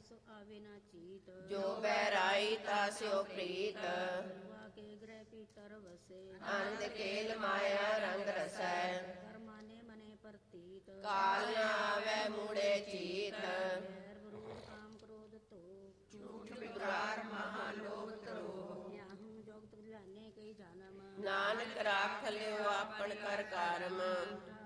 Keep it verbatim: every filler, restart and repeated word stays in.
ਸੋ ਆਵੇ ਨਾ ਚੀਤ। ਜੋ ਬਹਿਰਾਈ ਤਾਸਿਓ ਪ੍ਰੀਤ। ਵਾ ਕੇ ਗ੍ਰਹਿ ਪੀਤਰ ਵਸੇ। ਆਨੰਦ ਕੇਲ ਮਾਇਆ ਰੰਗ ਰਸੈ। ਕਰਮਾਨੇ ਮਨੇ ਪ੍ਰਤੀਤ। ਕਾਲ ਨ ਆਵੈ ਮੂੜੇ ਚੀਤ। ਵੈਰ ਵਿਰੋਧ ਕਾਮ ਕ੍ਰੋਧ ਧੋ। ਝੂਠ ਵਿਕਾਰ ਮਹਾ ਲੋਭ ਧਰੋ। ਨਿਆਹੂ ਜੋਗਤ ਗਿਲਾਨੇ ਕਈ ਜਨਮ। ਨਾਨਕ ਰਾਖ ਲਿਓ ਆਪਣ ਕਰ ਕਰਮ।